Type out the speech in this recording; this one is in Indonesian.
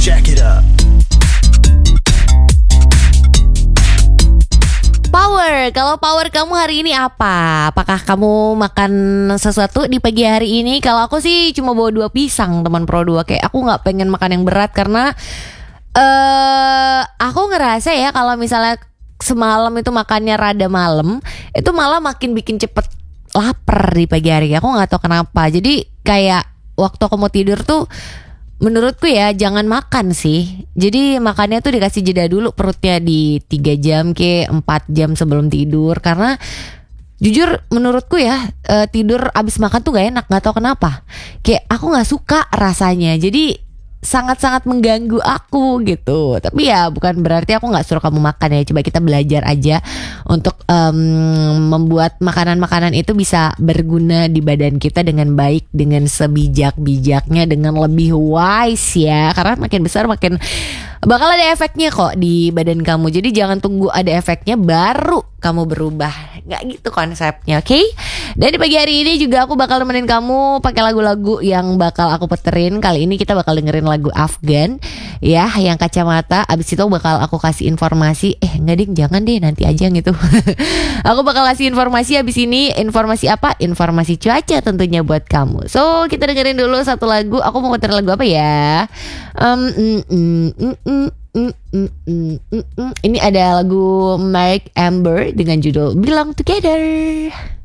Check it up. Power, kalau power kamu hari ini apa? Apakah kamu makan sesuatu di pagi hari ini? Kalau aku sih cuma bawa 2 pisang, teman pro 2. Kayak aku gak pengen makan yang berat karena aku ngerasa ya kalau misalnya semalam itu makannya rada malam, itu malah makin bikin cepet lapar di pagi hari. Aku gak tahu kenapa. Jadi kayak waktu aku mau tidur tuh, menurutku ya jangan makan sih. Jadi makannya tuh dikasih jeda dulu perutnya di 3 jam ke 4 jam sebelum tidur. Karena jujur menurutku ya tidur abis makan tuh gak enak, gak tahu kenapa. Kayak aku gak suka rasanya. Jadi sangat-sangat mengganggu aku gitu. Tapi ya bukan berarti aku gak suruh kamu makan ya. Coba kita belajar aja untuk membuat makanan-makanan itu bisa berguna di badan kita dengan baik, dengan sebijak-bijaknya, dengan lebih wise ya. Karena makin besar makin bakal ada efeknya kok di badan kamu. Jadi jangan tunggu ada efeknya baru kamu berubah. Gak gitu konsepnya, oke? Dan di pagi hari ini juga aku bakal nemenin kamu pakai lagu-lagu yang bakal aku puterin. Kali ini kita bakal dengerin lagu Afgan ya, yang Kacamata. Abis itu bakal aku kasih informasi. Enggak ding, jangan deh, nanti aja gitu. Aku bakal kasih informasi abis ini. Informasi apa? Informasi cuaca tentunya buat kamu. So kita dengerin dulu satu lagu. Aku mau puterin lagu apa ya? Ini ada lagu Mike Amber dengan judul Belong Together.